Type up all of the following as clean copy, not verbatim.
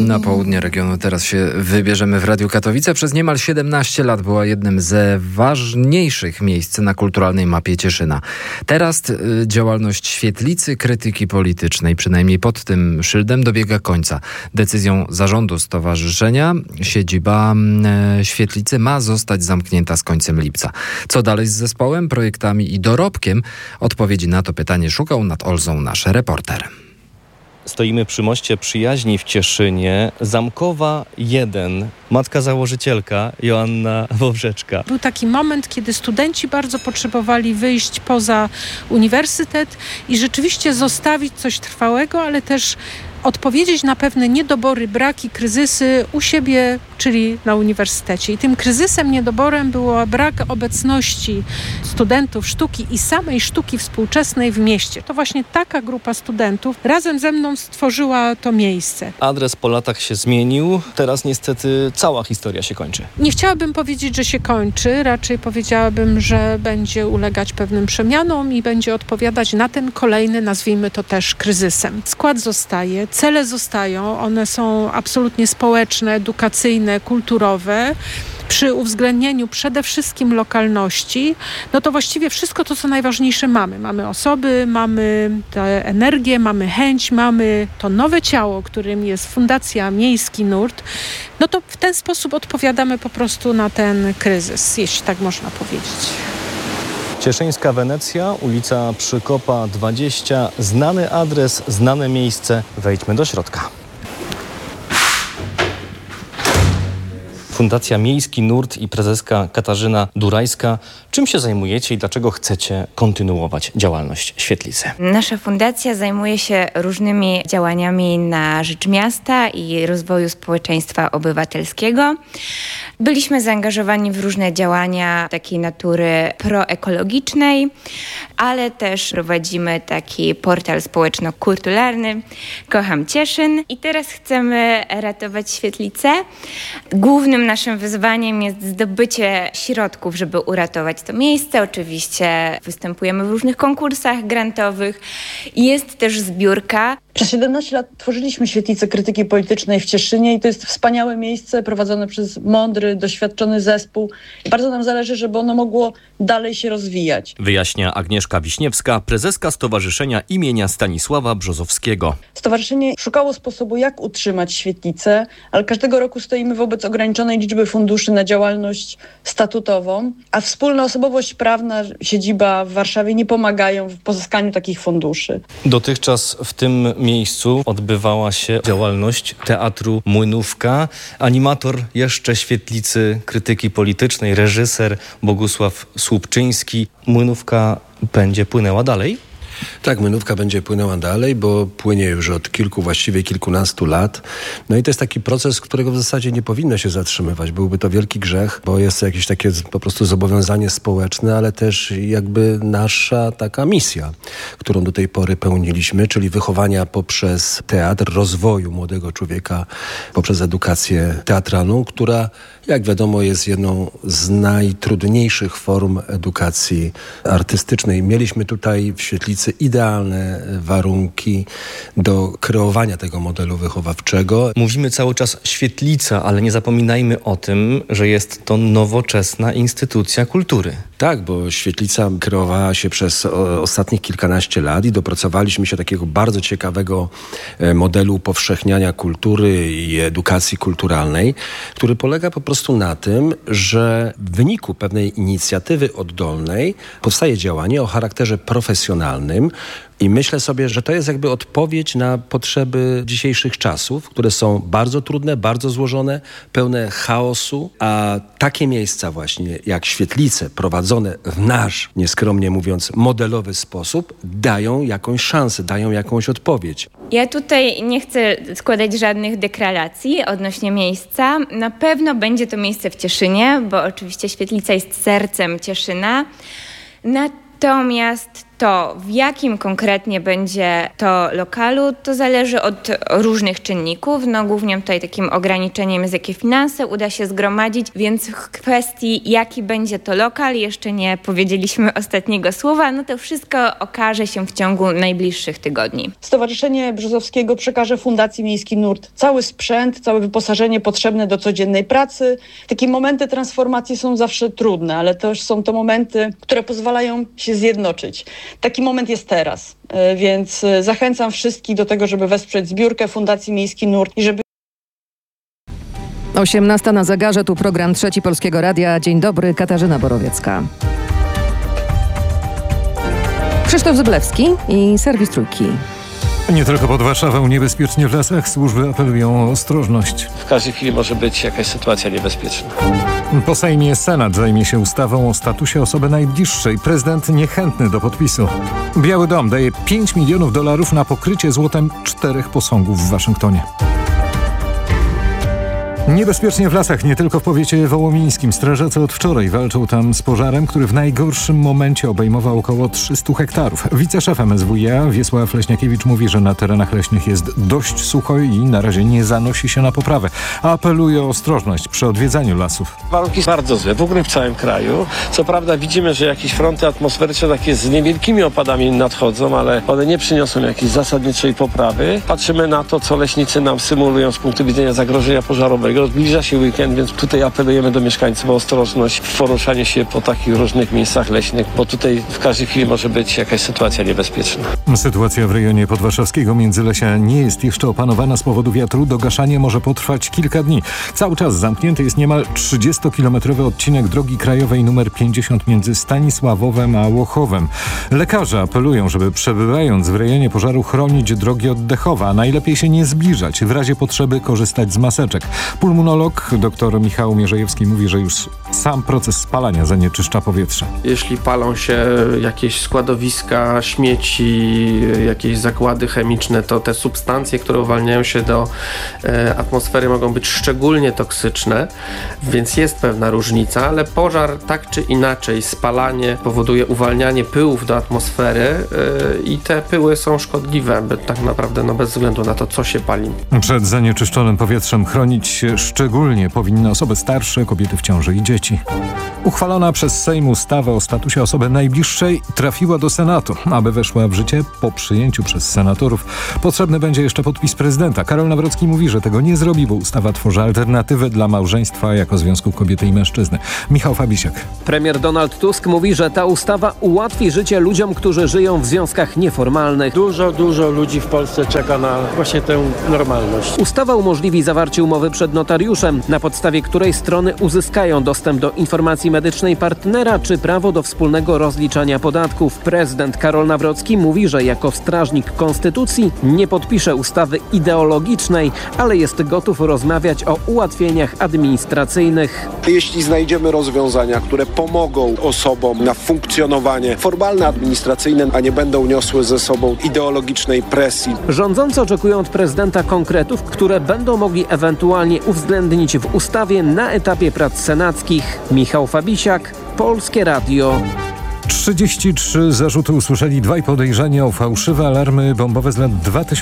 Na południe regionu teraz się wybierzemy w Radiu Katowice. Przez niemal 17 lat była jednym ze ważniejszych miejsc na kulturalnej mapie Cieszyna. Teraz działalność świetlicy krytyki politycznej, przynajmniej pod tym szyldem, dobiega końca. Decyzją zarządu stowarzyszenia siedziba świetlicy ma zostać zamknięta z końcem lipca. Co dalej z zespołem, projektami i dorobkiem? Odpowiedzi na to pytanie szukał nad Olzą nasz reporter. Stoimy przy moście przyjaźni w Cieszynie. Zamkowa 1, matka założycielka Joanna Wawrzeczka. Był taki moment, kiedy studenci bardzo potrzebowali wyjść poza uniwersytet i rzeczywiście zostawić coś trwałego, ale też odpowiedzieć na pewne niedobory, braki, kryzysy u siebie, czyli na uniwersytecie. I tym kryzysem, niedoborem było brak obecności studentów sztuki i samej sztuki współczesnej w mieście. To właśnie taka grupa studentów razem ze mną stworzyła to miejsce. Adres po latach się zmienił. Teraz niestety cała historia się kończy. Nie chciałabym powiedzieć, że się kończy. Raczej powiedziałabym, że będzie ulegać pewnym przemianom i będzie odpowiadać na ten kolejny, nazwijmy to też kryzysem. Skład zostaje, cele zostają. One są absolutnie społeczne, edukacyjne, kulturowe. Przy uwzględnieniu przede wszystkim lokalności, no to właściwie wszystko to, co najważniejsze mamy. Mamy osoby, mamy tę energię, mamy chęć, mamy to nowe ciało, którym jest Fundacja Miejski Nurt. No to w ten sposób odpowiadamy po prostu na ten kryzys, jeśli tak można powiedzieć. Cieszyńska Wenecja, ulica Przykopa 20. Znany adres, znane miejsce. Wejdźmy do środka. Fundacja Miejski Nurt i prezeska Katarzyna Durajska. Czym się zajmujecie i dlaczego chcecie kontynuować działalność świetlicy? Nasza fundacja zajmuje się różnymi działaniami na rzecz miasta i rozwoju społeczeństwa obywatelskiego. Byliśmy zaangażowani w różne działania takiej natury proekologicznej, ale też prowadzimy taki portal społeczno-kulturalny Kocham Cieszyn i teraz chcemy ratować świetlicę. Głównym naszym wyzwaniem jest zdobycie środków, żeby uratować to miejsce. Oczywiście występujemy w różnych konkursach grantowych. Jest też zbiórka. Przez 17 lat tworzyliśmy świetlicę krytyki politycznej w Cieszynie i to jest wspaniałe miejsce prowadzone przez mądry, doświadczony zespół. Bardzo nam zależy, żeby ono mogło dalej się rozwijać. Wyjaśnia Agnieszka Wiśniewska, prezeska Stowarzyszenia imienia Stanisława Brzozowskiego. Stowarzyszenie szukało sposobu, jak utrzymać świetlicę, ale każdego roku stoimy wobec ograniczonej liczby funduszy na działalność statutową, a wspólna osobowość prawna, siedziba w Warszawie nie pomagają w pozyskaniu takich funduszy. Dotychczas w tym miejscu odbywała się działalność Teatru Młynówka. Animator jeszcze świetlicy krytyki politycznej, reżyser Bogusław Słupczyński. Młynówka będzie płynęła dalej? Tak, Młynówka będzie płynęła dalej, bo płynie już od właściwie kilkunastu lat. No i to jest taki proces, którego w zasadzie nie powinno się zatrzymywać. Byłby to wielki grzech, bo jest to jakieś takie po prostu zobowiązanie społeczne, ale też jakby nasza taka misja, którą do tej pory pełniliśmy, czyli wychowania poprzez teatr, rozwoju młodego człowieka poprzez edukację teatralną, która, jak wiadomo, jest jedną z najtrudniejszych form edukacji artystycznej. Mieliśmy tutaj w świetlicy idealne warunki do kreowania tego modelu wychowawczego. Mówimy cały czas świetlica, ale nie zapominajmy o tym, że jest to nowoczesna instytucja kultury. Tak, bo świetlica kreowała się przez ostatnich kilkanaście lat i dopracowaliśmy się do takiego bardzo ciekawego modelu upowszechniania kultury i edukacji kulturalnej, który polega po prostu na tym, że w wyniku pewnej inicjatywy oddolnej powstaje działanie o charakterze profesjonalnym, i myślę sobie, że to jest jakby odpowiedź na potrzeby dzisiejszych czasów, które są bardzo trudne, bardzo złożone, pełne chaosu, a takie miejsca właśnie jak świetlice prowadzone w nasz, nieskromnie mówiąc, modelowy sposób dają jakąś szansę, dają jakąś odpowiedź. Ja tutaj nie chcę składać żadnych deklaracji odnośnie miejsca. Na pewno będzie to miejsce w Cieszynie, bo oczywiście świetlica jest sercem Cieszyna. Natomiast To w jakim konkretnie będzie to lokalu, to zależy od różnych czynników. Głównie tutaj takim ograniczeniem jest, jakie finanse uda się zgromadzić, więc w kwestii, jaki będzie to lokal, jeszcze nie powiedzieliśmy ostatniego słowa. To wszystko okaże się w ciągu najbliższych tygodni. Stowarzyszenie Brzozowskiego przekaże Fundacji Miejski Nurt cały sprzęt, całe wyposażenie potrzebne do codziennej pracy. Takie momenty transformacji są zawsze trudne, ale też są to momenty, które pozwalają się zjednoczyć. Taki moment jest teraz, więc zachęcam wszystkich do tego, żeby wesprzeć zbiórkę Fundacji Miejski Nurt i żeby 18 na zegarze, tu program Trzeci Polskiego Radia. Dzień dobry, Katarzyna Borowiecka. Krzysztof Zyblewski i serwis Trójki. Nie tylko pod Warszawą niebezpiecznie w lasach, służby apelują o ostrożność. W każdej chwili może być jakaś sytuacja niebezpieczna. Po Sejmie Senat zajmie się ustawą o statusie osoby najbliższej. Prezydent niechętny do podpisu. Biały Dom daje $5 milionów na pokrycie złotem 4 posągów w Waszyngtonie. Niebezpiecznie w lasach, nie tylko w powiecie wołomińskim. Strażacy od wczoraj walczą tam z pożarem, który w najgorszym momencie obejmował około 300 hektarów. Wiceszef MSWiA Wiesław Leśniakiewicz mówi, że na terenach leśnych jest dość sucho i na razie nie zanosi się na poprawę. Apeluje o ostrożność przy odwiedzaniu lasów. Warunki są bardzo złe, w ogóle w całym kraju. Co prawda widzimy, że jakieś fronty atmosferyczne takie z niewielkimi opadami nadchodzą, ale one nie przyniosą jakiejś zasadniczej poprawy. Patrzymy na to, co leśnicy nam symulują z punktu widzenia zagrożenia pożarowego. Zbliża się weekend, więc tutaj apelujemy do mieszkańców o ostrożność w poruszaniu się po takich różnych miejscach leśnych, bo tutaj w każdej chwili może być jakaś sytuacja niebezpieczna. Sytuacja w rejonie podwarszawskiego Międzylesia nie jest jeszcze opanowana z powodu wiatru. Dogaszanie może potrwać kilka dni. Cały czas zamknięty jest niemal 30-kilometrowy odcinek drogi krajowej nr 50 między Stanisławowem a Łochowem. Lekarze apelują, żeby przebywając w rejonie pożaru chronić drogi oddechowe, a najlepiej się nie zbliżać, w razie potrzeby korzystać z maseczek. Pulmonolog dr Michał Mierzejewski mówi, że już sam proces spalania zanieczyszcza powietrze. Jeśli palą się jakieś składowiska śmieci, jakieś zakłady chemiczne, to te substancje, które uwalniają się do atmosfery, mogą być szczególnie toksyczne, więc jest pewna różnica, ale pożar tak czy inaczej, spalanie powoduje uwalnianie pyłów do atmosfery i te pyły są szkodliwe, tak naprawdę bez względu na to, co się pali. Przed zanieczyszczonym powietrzem chronić się szczególnie powinny osoby starsze, kobiety w ciąży i dzieci. Uchwalona przez Sejm ustawa o statusie osoby najbliższej trafiła do Senatu. Aby weszła w życie po przyjęciu przez senatorów, potrzebny będzie jeszcze podpis prezydenta. Karol Nawrocki mówi, że tego nie zrobi, bo ustawa tworzy alternatywę dla małżeństwa jako związku kobiety i mężczyzny. Michał Fabisiak. Premier Donald Tusk mówi, że ta ustawa ułatwi życie ludziom, którzy żyją w związkach nieformalnych. Dużo ludzi w Polsce czeka na właśnie tę normalność. Ustawa umożliwi zawarcie umowy przed notariuszem, na podstawie której strony uzyskają dostęp do informacji medycznej partnera czy prawo do wspólnego rozliczania podatków. Prezydent Karol Nawrocki mówi, że jako strażnik konstytucji nie podpisze ustawy ideologicznej, ale jest gotów rozmawiać o ułatwieniach administracyjnych. Jeśli znajdziemy rozwiązania, które pomogą osobom na funkcjonowanie formalne, administracyjne, a nie będą niosły ze sobą ideologicznej presji. Rządzący oczekują od prezydenta konkretów, które będą mogli ewentualnie uwzględnić w ustawie na etapie prac senackich. Michał Fabisiak, Polskie Radio. 33 zarzuty usłyszeli dwaj podejrzani o fałszywe alarmy bombowe z lat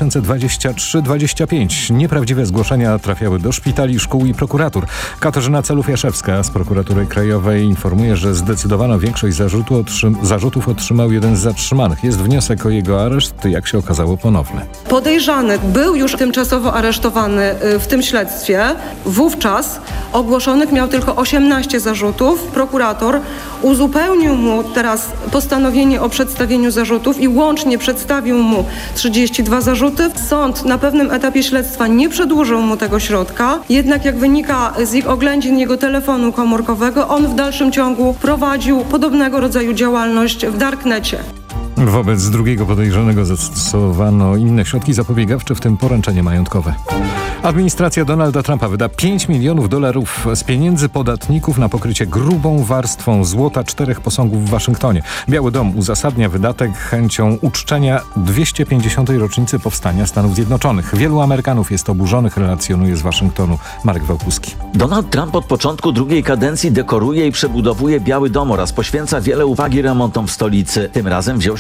2023-25. Nieprawdziwe zgłoszenia trafiały do szpitali, szkół i prokuratur. Katarzyna Celów-Jaszewska z Prokuratury Krajowej informuje, że zdecydowana większość zarzutów otrzymał jeden z zatrzymanych. Jest wniosek o jego areszt, jak się okazało, ponowny. Podejrzany był już tymczasowo aresztowany w tym śledztwie. Wówczas ogłoszonych miał tylko 18 zarzutów. Prokurator uzupełnił mu teraz postanowienie o przedstawieniu zarzutów i łącznie przedstawił mu 32 zarzuty. Sąd na pewnym etapie śledztwa nie przedłużył mu tego środka, jednak jak wynika z ich oględzin jego telefonu komórkowego, on w dalszym ciągu prowadził podobnego rodzaju działalność w darknecie. Wobec drugiego podejrzanego zastosowano inne środki zapobiegawcze, w tym poręczenie majątkowe. Administracja Donalda Trumpa wyda $5 milionów z pieniędzy podatników na pokrycie grubą warstwą złota 4 posągów w Waszyngtonie. Biały Dom uzasadnia wydatek chęcią uczczenia 250. rocznicy powstania Stanów Zjednoczonych. Wielu Amerykanów jest oburzonych, relacjonuje z Waszyngtonu Marek Wałkuski. Donald Trump od początku drugiej kadencji dekoruje i przebudowuje Biały Dom oraz poświęca wiele uwagi remontom w stolicy. Tym razem wziął się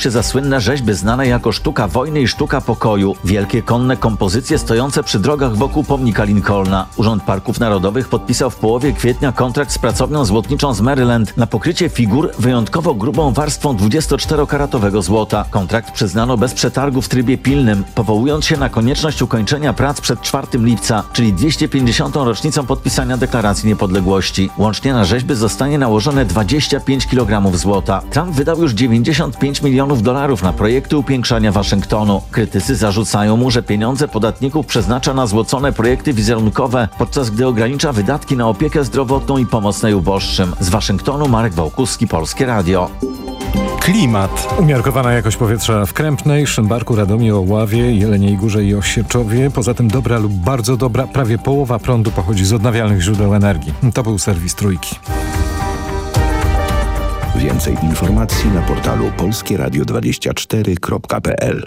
się za słynne rzeźby znane jako sztuka wojny i sztuka pokoju. Wielkie konne kompozycje stojące przy drogach wokół pomnika Lincolna. Urząd Parków Narodowych podpisał w połowie kwietnia kontrakt z pracownią złotniczą z Maryland na pokrycie figur wyjątkowo grubą warstwą 24-karatowego złota. Kontrakt przyznano bez przetargu w trybie pilnym, powołując się na konieczność ukończenia prac przed 4 lipca, czyli 250. rocznicą podpisania Deklaracji Niepodległości. Łącznie na rzeźby zostanie nałożone 25 kg złota. Trump wydał już $95 milionów na projekty upiększania Waszyngtonu. Krytycy zarzucają mu, że pieniądze podatników przeznacza na złocone projekty wizerunkowe, podczas gdy ogranicza wydatki na opiekę zdrowotną i pomoc najuboższym. Z Waszyngtonu Marek Wałkuski, Polskie Radio. Klimat. Umiarkowana jakość powietrza w Krępnej, Szymbarku, Radomiu, Oławie, Jeleniej Górze i Osieczowie. Poza tym dobra lub bardzo dobra, prawie połowa prądu pochodzi z odnawialnych źródeł energii. To był serwis Trójki. Więcej informacji na portalu polskieradio24.pl.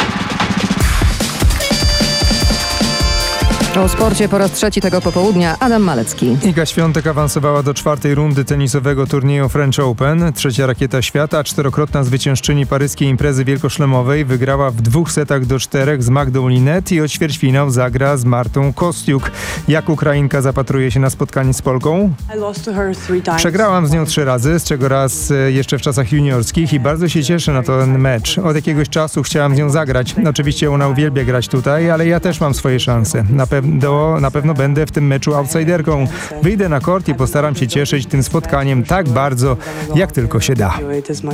O sporcie po raz trzeci tego popołudnia Adam Malecki. Iga Świątek awansowała do 4. rundy tenisowego turnieju French Open. Trzecia rakieta świata, 4-krotna zwyciężczyni paryskiej imprezy wielkoszlemowej, wygrała w 2 setach do 4 z Magdą Linette i o ćwierćfinał zagra z Martą Kostiuk. Jak Ukrainka zapatruje się na spotkanie z Polką? Przegrałam z nią 3 razy, z czego raz jeszcze w czasach juniorskich i bardzo się cieszę na ten mecz. Od jakiegoś czasu chciałam z nią zagrać. Oczywiście ona uwielbia grać tutaj, ale ja też mam swoje szanse. Na pewno będę w tym meczu outsiderką. Wyjdę na kort i postaram się cieszyć tym spotkaniem tak bardzo, jak tylko się da.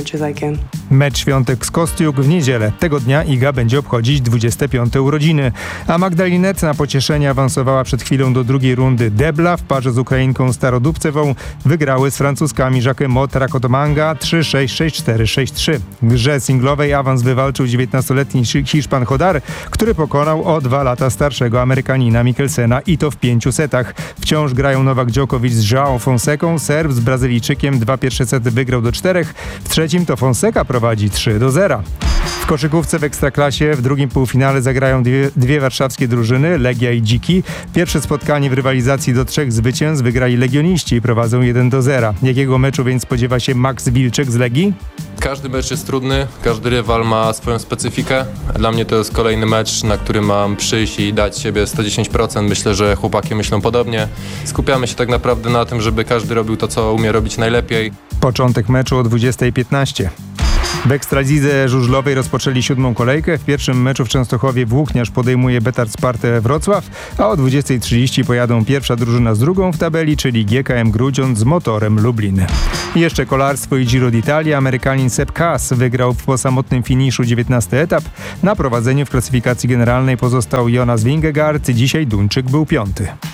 Mecz Świątek z Kostiuk w niedzielę. Tego dnia Iga będzie obchodzić 25. urodziny. A Magda Linette na pocieszenie awansowała przed chwilą do 2. rundy. Debla w parze z Ukrainką Starodubcewą wygrały z Francuzkami Jacquemot Rakotomanga 3-6, 6-4, 6-3. W grze singlowej awans wywalczył 19-letni Hiszpan Hodar, który pokonał o 2 lata starszego Amerykanina Mikkelsena i to w 5 setach. Wciąż grają Nowak Djokovic z João Fonseką. Serb z Brazylijczykiem 2 pierwsze sety wygrał do 4. W trzecim to Fonseca prowadzi 3-0. W koszykówce w Ekstraklasie w drugim półfinale zagrają dwie warszawskie drużyny, Legia i Dziki. Pierwsze spotkanie w rywalizacji do 3 zwycięstw wygrali legioniści i prowadzą 1-0. Jakiego meczu więc spodziewa się Max Wilczek z Legii? Każdy mecz jest trudny, każdy rywal ma swoją specyfikę. Dla mnie to jest kolejny mecz, na który mam przyjść i dać siebie 110%. Myślę, że chłopaki myślą podobnie. Skupiamy się tak naprawdę na tym, żeby każdy robił to, co umie robić najlepiej. Początek meczu o 20:15. W Ekstralidze żużlowej rozpoczęli 7. kolejkę. W pierwszym meczu w Częstochowie Włókniarz podejmuje Betard Spartę Wrocław, a o 20:30 pojadą pierwsza drużyna z drugą w tabeli, czyli GKM Grudziądz z Motorem Lublin. I jeszcze kolarstwo i Giro d'Italia. Amerykanin Sepp Kuss wygrał po samotnym finiszu 19. etap. Na prowadzeniu w klasyfikacji generalnej pozostał Jonas Vingegaard. Dzisiaj Duńczyk był 5.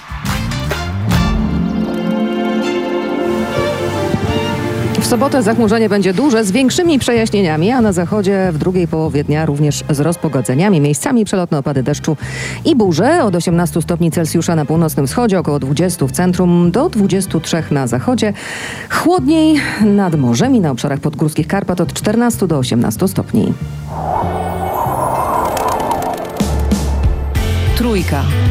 W sobotę zachmurzenie będzie duże z większymi przejaśnieniami, a na zachodzie w drugiej połowie dnia również z rozpogodzeniami. Miejscami przelotne opady deszczu i burze. Od 18 stopni Celsjusza na północnym wschodzie, około 20 w centrum, do 23 na zachodzie. Chłodniej nad morzem i na obszarach podgórskich Karpat od 14 do 18 stopni. Trójka.